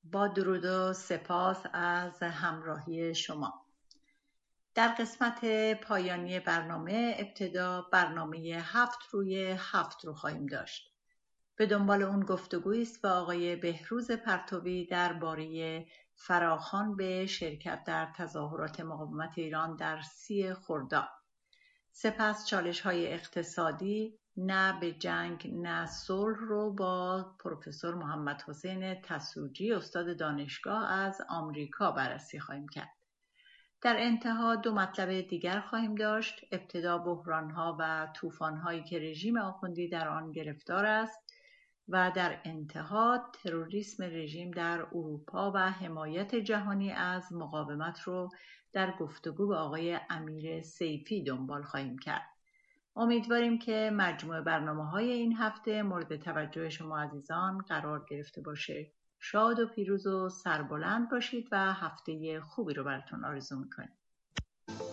با درود و سپاس از همراهی شما. در قسمت پایانی برنامه ابتدا برنامه 7 روی 7 رو خواهیم داشت. به دنبال اون گفتگویی است با آقای بهروز پرتوی درباره فراخوان به شرکت در تظاهرات مقاومت ایران در 30 خرداد. سپس چالش‌های اقتصادی، نه به جنگ نه صلح رو با پروفسور محمد حسین تسوجی استاد دانشگاه از آمریکا بررسی خواهیم کرد. در انتها 2 مطلب دیگر خواهیم داشت. ابتدا بحران‌ها و طوفان‌هایی که رژیم آخوندی در آن گرفتار است و در انتها تروریسم رژیم در اروپا و حمایت جهانی از مقاومت رو در گفتگو با آقای امیر سیفی دنبال خواهیم کرد. امیدواریم که مجموع برنامه‌های این هفته مورد توجه شما عزیزان قرار گرفته باشه. شاد و پیروز و سربلند باشید و هفته خوبی رو براتون آرزو می‌کنیم.